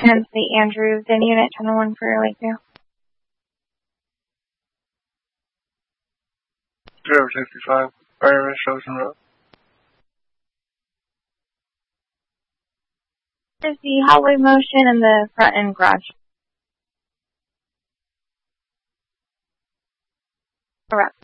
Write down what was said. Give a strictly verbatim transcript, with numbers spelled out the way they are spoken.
ten Saint Andrews in Unit ten oh one for Lakeview. zero sixty-five, Iris Ocean Road. There's the hallway motion in the front end garage. Correct.